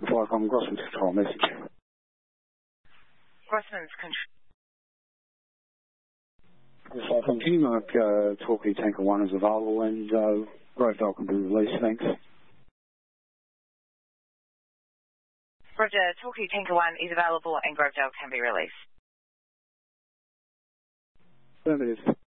Flycom Grossman's control message. Grossman's control. Flycom, can you mark Torquay Tanker 1 as available and Grovedale can be released, thanks. Roger, Torquay Tanker 1 is available and Grovedale can be released. Affirmative.